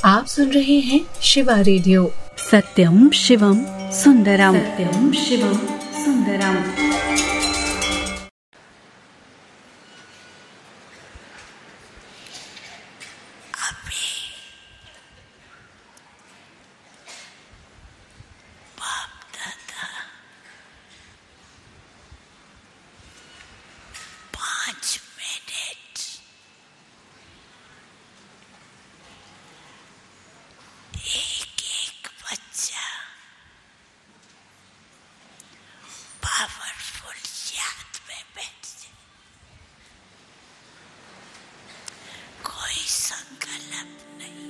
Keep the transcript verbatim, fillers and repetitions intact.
आप सुन रहे हैं शिवा रेडियो। सत्यम शिवम सुंदरम। सत्यम शिवम सुंदरम।